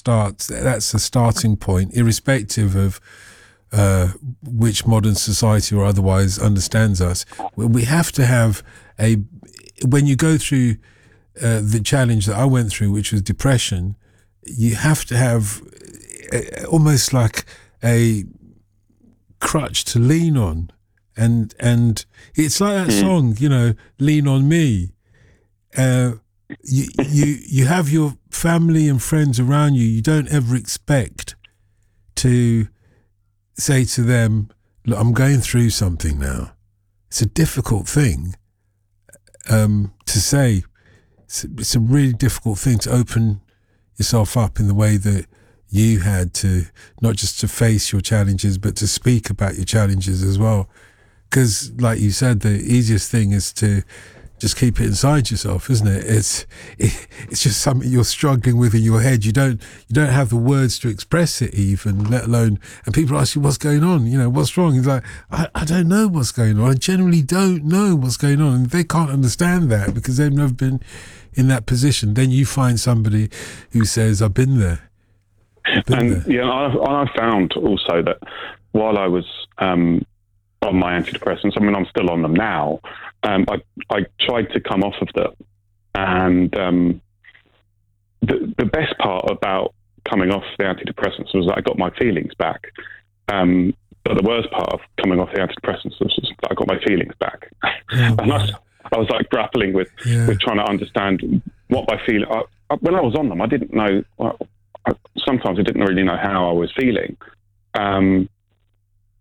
starts. That's the starting point, irrespective of which modern society or otherwise understands us. We have to have when you go through the challenge that I went through, which was depression, you have to have almost like a crutch to lean on. And it's like that song, Lean on Me. You have your family and friends around you. You don't ever expect to say to them, look, I'm going through something now. It's a difficult thing to say. It's a really difficult thing to open yourself up in the way that you had to, not just to face your challenges, but to speak about your challenges as well. Because, like you said, the easiest thing is to just keep it inside yourself, isn't it? It's just something you're struggling with in your head. You don't have the words to express it even, let alone. And people ask you, what's going on? What's wrong? It's like, I don't know what's going on. I generally don't know what's going on. And they can't understand that because they've never been in that position. Then you find somebody who says, I've been there. I found also that while I was on my antidepressants, I'm still on them now, I tried to come off of them. And the best part about coming off the antidepressants was that I got my feelings back. But the worst part of coming off the antidepressants was that I got my feelings back. And I was like grappling with trying to understand what my feeling. When I was on them, I didn't know. Sometimes I didn't really know how I was feeling. And